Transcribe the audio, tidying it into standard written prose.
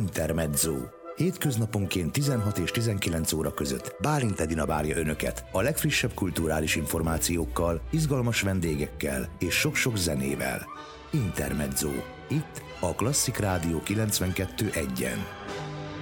Intermezzo. Hétköznaponként 16 és 19 óra között Bálint Edina várja Önöket a legfrissebb kulturális információkkal, izgalmas vendégekkel és sok-sok zenével. Intermezzo. Itt a Klasszik Rádió 92.1-en.